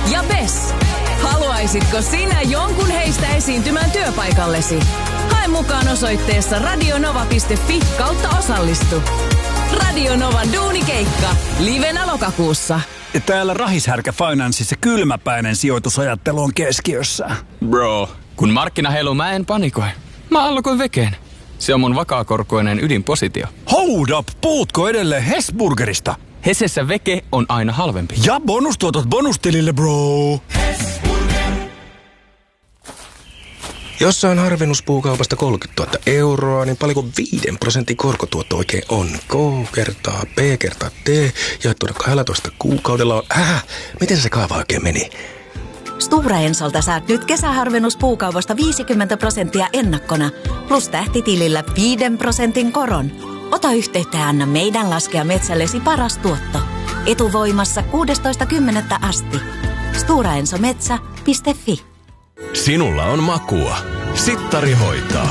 ja PES. Haluaisitko sinä jonkun heistä esiintymään työpaikallesi? Hae mukaan osoitteessa radionova.fi/osallistu. Radio Novan duunikeikka livenä lokakuussa. Ja täällä Rahishärkä Financeissa kylmäpäinen sijoitusajattelu on keskiössä. Bro, kun markkina heiluu, mä en panikoi. Mä allokoin vekeen. Se on mun vakaakorkoinen ydinpositio. Hold up, puhutko edelleen Hesburgerista? Hesessä veke on aina halvempi. Ja bonustuotot bonustilille, bro. Jos saan harvennuspuukaupasta 30 000 euroa, niin paljonko 5% korkotuotto oikein on? K kertaa P kertaa T jaettuna 12 kuukaudella on... Miten se kaava oikein meni? Stora Ensolta saat nyt kesäharvennuspuukaupasta 50% ennakkona, plus tähtitilillä 5% koron. Ota yhteyttä ja anna meidän laskea metsällesi paras tuotto. Etuvoimassa 16.10. asti. storaensometsä.fi. Sinulla on makua. Sittari hoitaa.